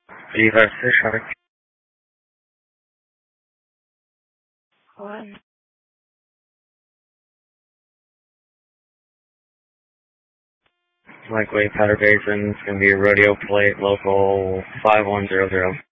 Reverse shark. One. Likely Powder Basin. It's going to be rodeo plate local 5100.